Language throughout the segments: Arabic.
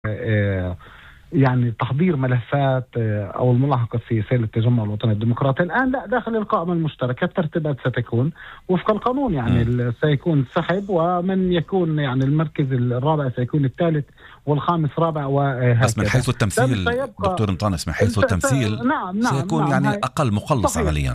يعني تحضير ملفات أو الملاحقة السياسية للتجمع الوطني الديمقراطي الآن لا داخل القائمة المشتركة. الترتيبات ستكون وفق القانون، يعني سيكون سحب، ومن يكون يعني المركز الرابع سيكون الثالث والخامس رابع وهكذا. بس من حيث التمثيل دكتور مطانس، من حيث التمثيل سيكون يعني أقل مقلص عمليا.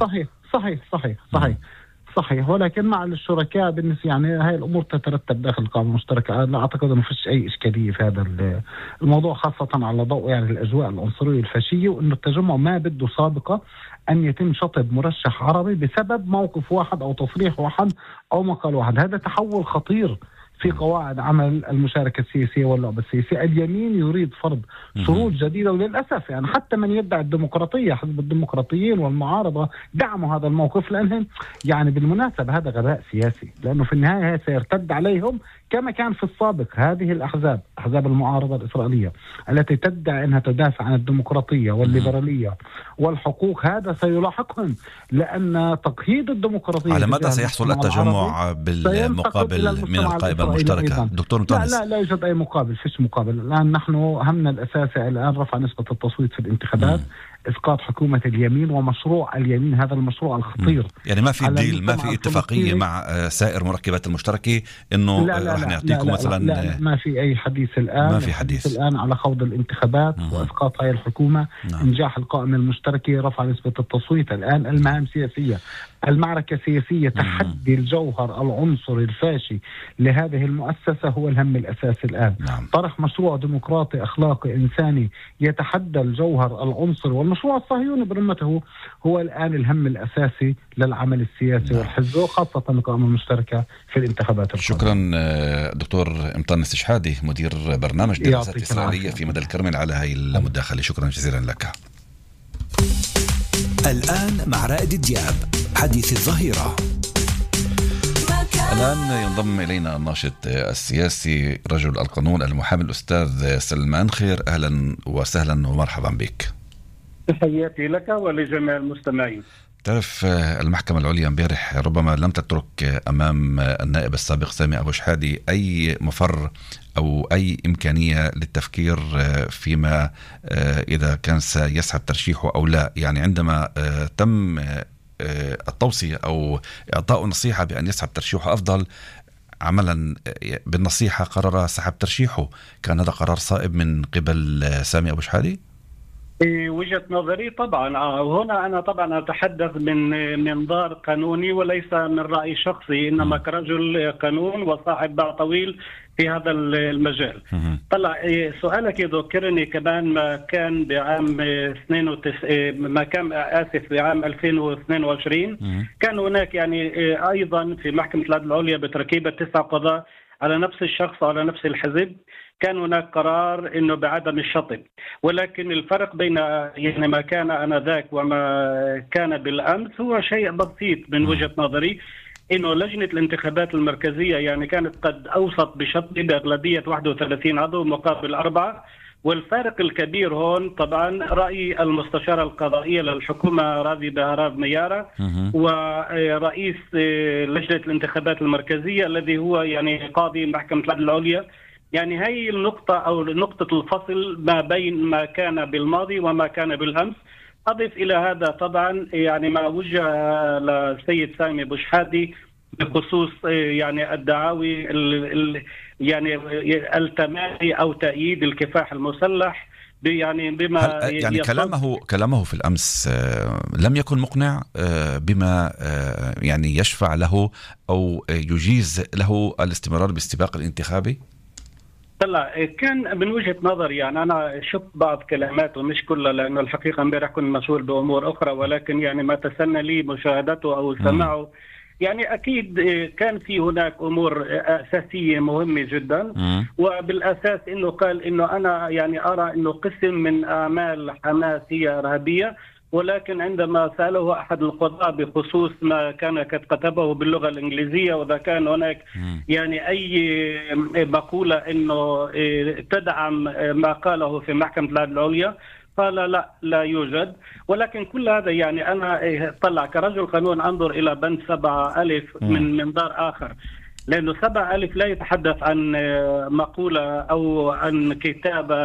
صحيح، ولكن مع الشركاء بالنسبة يعني هاي الأمور تترتب داخل القائمة المشتركة. لا أعتقد أنه فيش أي إشكالية في هذا الموضوع، خاصة على ضوء يعني الأجواء العنصرية الفاشية، وأنه التجمع ما بده سابقة أن يتم شطب مرشح عربي بسبب موقف واحد أو تصريح واحد أو مقال واحد. هذا تحول خطير في قواعد عمل المشاركة السياسية واللعبة السياسية. اليمين يريد فرض شروط جديدة، وللأسف يعني حتى من يدعي الديمقراطية، حزب الديمقراطيين والمعارضة دعموا هذا الموقف، لأنهم يعني بالمناسبة هذا غباء سياسي، لأنه في النهاية سيرتد عليهم كما كان في السابق. هذه الأحزاب، أحزاب المعارضة الإسرائيلية التي تدعي أنها تدافع عن الديمقراطية والليبرالية والحقوق، هذا سيلاحقهم، لأن تقييد الديمقراطية. على ماذا سيحصل التجمع بالمقابل من القائمة المشتركة دكتور مطانس؟ لا يوجد أي مقابل، فيش مقابل. الآن نحن همنا الأساسي الآن رفع نسبة التصويت في الانتخابات، إسقاط حكومة اليمين ومشروع اليمين، هذا المشروع الخطير. يعني ما في ديل، ما في اتفاقية مع سائر مركبات المشتركة إنه رح نعطيكم مثلا؟ لا، ما في أي حديث الآن. ما في حديث الآن على خوض الانتخابات وإسقاط هاي الحكومة. إنجاح القائمة المشتركة، رفع نسبة التصويت. الآن المهام سياسية، المعركة سياسية، تحدي الجوهر العنصري الفاشي لهذه المؤسسة هو الهم الأساسي الآن. طرح مشروع ديمقراطي أخلاقي إنساني يتحدى الجوهر العنصري، والمشروع الصهيوني برمته هو الآن الهم الأساسي للعمل السياسي والحزب، وخاصة القائمة المشتركة في الانتخابات القادمة. شكرا دكتور مطانس شحادي، مدير برنامج دراسات إسرائيلية في مدى الكرمل، على هاي المداخلة. شكرا جزيلا لك. الآن مع رائد دياب، حديث الظهيرة. الآن ينضم إلينا الناشط السياسي رجل القانون المحامي الأستاذ سلمان خير. أهلا وسهلا ومرحبا بك. تحياتي لك ولجميع المستمعين. تعرف المحكمة العليا امبارح ربما لم تترك أمام النائب السابق سامي أبو شحادي أي مفر أو أي إمكانية للتفكير فيما إذا كان سيسحب ترشيحه أو لا. يعني عندما تم التوصية أو إعطاء نصيحة بأن يسحب ترشيحه أفضل، عملا بالنصيحة قرر سحب ترشيحه. كان هذا قرار صائب من قبل سامي أبو شحادي؟ وجهة نظري طبعا. هنا أنا طبعا أتحدث من منظار قانوني وليس من رأي شخصي، إنما كرجل قانون وصاحب باع طويل في هذا المجال. طلع سؤالك يذكرني كمان ما كان بعام 2022 كان هناك يعني أيضا في محكمة العدل العليا بتركيبة 9 قضاء على نفس الشخص وعلى نفس الحزب، كان هناك قرار انه بعدم الشطب. ولكن الفرق بين يعني ما كان انذاك وما كان بالامس هو شيء بسيط من وجهة نظري، انه لجنة الانتخابات المركزية يعني كانت قد اوصت بشطب باغلبية 31 عضو مقابل 4. والفارق الكبير هون طبعا رأي المستشارة القضائية للحكومة راضي بهراب ميارة ورئيس لجنة الانتخابات المركزية الذي هو يعني قاضي محكمة العدل العليا. يعني هي النقطة أو نقطة الفصل ما بين ما كان بالماضي وما كان بالأمس. أضف إلى هذا طبعا يعني ما وجه للسيد سامي أبو شحادي بخصوص يعني الدعاوي يعني التمادي أو تأييد الكفاح المسلح، يعني بما يعني كلامه في الأمس لم يكن مقنع بما يعني يشفع له أو يجيز له الاستمرار بالاستباق الانتخابي. طلع كان من وجهة نظري يعني أنا شفت بعض كلماته مش كلها، لأنه الحقيقة امبارح كنت مشغول بأمور أخرى، ولكن يعني ما تسنى لي مشاهدته أو سماعه يعني أكيد كان في هناك أمور أساسية مهمة جدا. وبالأساس إنه قال إنه أنا يعني أرى إنه قسم من أعمال حماس هي إرهابية، ولكن عندما سأله أحد القضاة بخصوص ما كان قد كتبه باللغة الإنجليزية وإذا كان هناك يعني أي مقولة إنه تدعم ما قاله في محكمة العدل العليا، قال لا يوجد. ولكن كل هذا يعني أنا طلع كرجل قانون أنظر إلى بند 7 ألف من منظار آخر. لأنه 7 ألف لا يتحدث عن مقولة أو عن كتابة